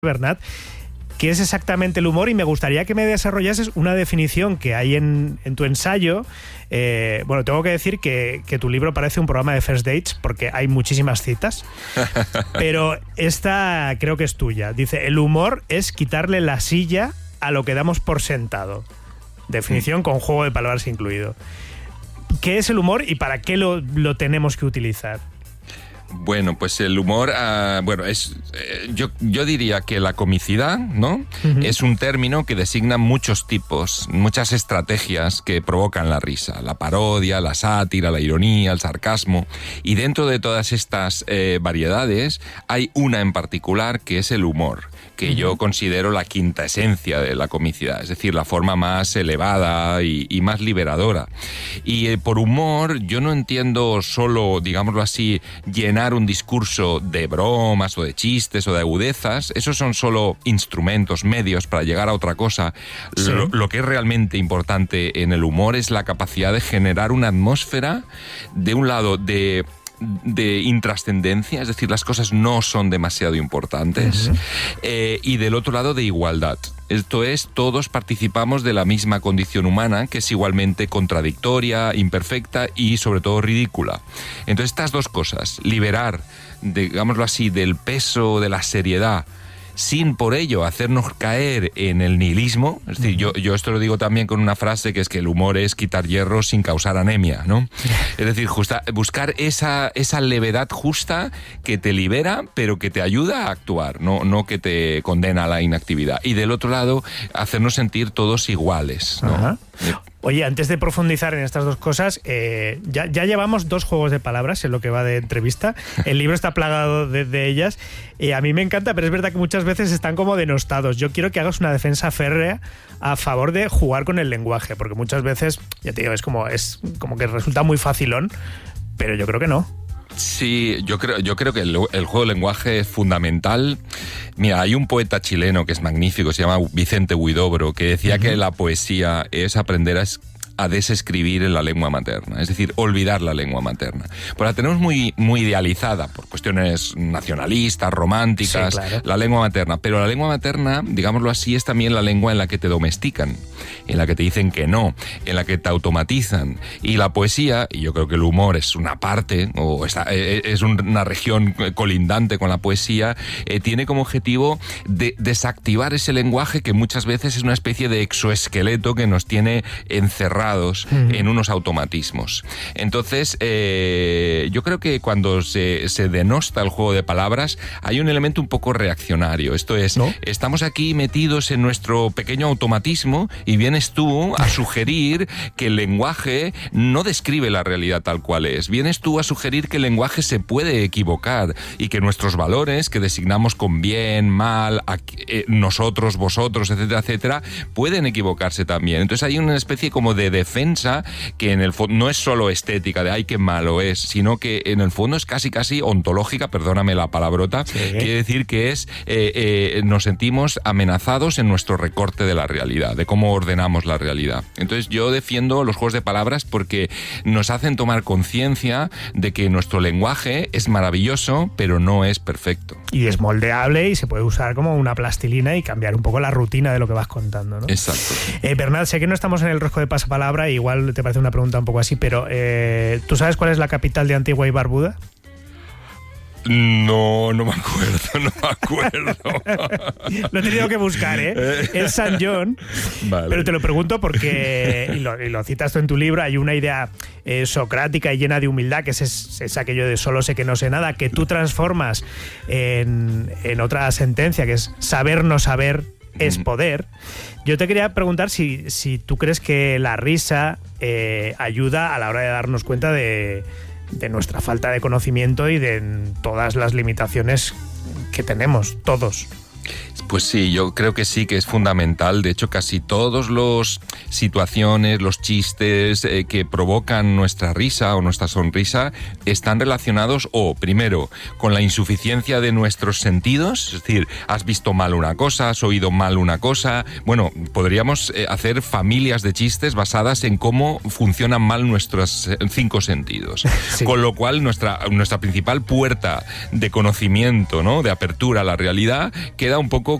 Bernat, ¿qué es exactamente el humor? Y me gustaría que me desarrollases una definición que hay en tu ensayo. Bueno, tengo que decir que tu libro parece un programa de First Dates porque hay muchísimas citas, pero esta creo que es tuya. Dice, el humor es quitarle la silla a lo que damos por sentado. Definición con juego de palabras incluido. ¿Qué es el humor y para qué lo tenemos que utilizar? Bueno, pues el humor, yo diría que la comicidad, ¿no? Uh-huh. Es un término que designa muchos tipos, muchas estrategias que provocan la risa. La parodia, la sátira, la ironía, el sarcasmo. Y dentro de todas estas variedades hay una en particular que es el humor, que yo considero la quinta esencia de la comicidad, es decir, la forma más elevada y más liberadora. Y por humor yo no entiendo solo, digámoslo así, llenar un discurso de bromas o de chistes o de agudezas. Esos son solo instrumentos, medios para llegar a otra cosa. Sí. Lo que es realmente importante en el humor es la capacidad de generar una atmósfera, de un lado, de intrascendencia, es decir, las cosas no son demasiado importantes, y del otro lado de igualdad. Esto es, todos participamos de la misma condición humana, que es igualmente contradictoria, imperfecta y sobre todo ridícula. Entonces estas dos cosas, liberar, digámoslo así, del peso, de la seriedad, sin por ello hacernos caer en el nihilismo. Es decir, yo esto lo digo también con una frase que es que el humor es quitar hierro sin causar anemia, ¿no? Es decir, buscar esa levedad justa que te libera, pero que te ayuda a actuar, no que te condena a la inactividad. Y del otro lado, hacernos sentir todos iguales, ¿no? Ajá. Oye, antes de profundizar en estas dos cosas, ya llevamos 2 juegos de palabras en lo que va de entrevista. El libro está plagado de ellas. A mí me encanta, pero es verdad que muchas veces están como denostados. Yo quiero que hagas una defensa férrea a favor de jugar con el lenguaje, porque muchas veces, ya te digo, es como que resulta muy facilón, pero yo creo que no. Sí, yo creo que el juego del lenguaje es fundamental. Mira, hay un poeta chileno que es magnífico, se llama Vicente Huidobro, que decía que la poesía es aprender a desescribir en la lengua materna, es decir, olvidar la lengua materna. Pues la tenemos muy, muy idealizada por cuestiones nacionalistas, románticas, sí, claro, la lengua materna. Pero la lengua materna, digámoslo así, es también la lengua en la que te domestican, en la que te dicen que no, en la que te automatizan. Y la poesía, y yo creo que el humor es una parte, o es una región colindante con la poesía, tiene como objetivo desactivar ese lenguaje que muchas veces es una especie de exoesqueleto que nos tiene encerrados en unos automatismos. Entonces, yo creo que cuando se denosta el juego de palabras, hay un elemento un poco reaccionario. Esto es, ¿no? Estamos aquí metidos en nuestro pequeño automatismo y vienes tú a sugerir que el lenguaje no describe la realidad tal cual es. Vienes tú a sugerir que el lenguaje se puede equivocar y que nuestros valores, que designamos con bien, mal, nosotros, vosotros, etcétera, etcétera, pueden equivocarse también. Entonces hay una especie como de defensa que en el fondo no es solo estética de ay qué malo es, sino que en el fondo es casi ontológica, perdóname la palabrota, sí. Quiere decir que es nos sentimos amenazados en nuestro recorte de la realidad, de cómo ordenamos la realidad. Entonces yo defiendo los juegos de palabras porque nos hacen tomar conciencia de que nuestro lenguaje es maravilloso, pero no es perfecto. Y es moldeable y se puede usar como una plastilina y cambiar un poco la rutina de lo que vas contando, ¿no? Exacto. Bernat, sé que no estamos en el rosco de pasapalabra, igual te parece una pregunta un poco así, pero ¿tú sabes cuál es la capital de Antigua y Barbuda? No me acuerdo. Lo he tenido que buscar, es San John. Vale. Pero te lo pregunto porque, y lo citas tú en tu libro, hay una idea socrática y llena de humildad, que es aquello de solo sé que no sé nada, que tú transformas en otra sentencia, que es saber no saber es poder. Yo te quería preguntar si tú crees que la risa ayuda a la hora de darnos cuenta de nuestra falta de conocimiento y de todas las limitaciones que tenemos, todos. Pues sí, yo creo que sí, que es fundamental. De hecho, casi todos los situaciones, los chistes que provocan nuestra risa o nuestra sonrisa están relacionados primero, con la insuficiencia de nuestros sentidos, es decir, has visto mal una cosa, has oído mal una cosa. Bueno, podríamos hacer familias de chistes basadas en cómo funcionan mal nuestros 5 sentidos. Sí. Con lo cual, nuestra principal puerta de conocimiento, ¿no?, de apertura a la realidad, queda un poco